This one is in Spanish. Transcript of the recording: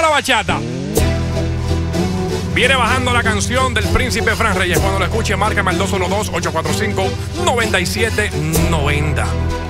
la bachata. Viene bajando la canción del Príncipe Fran Reyes. Cuando lo escuche, márcame al 212-845-9790.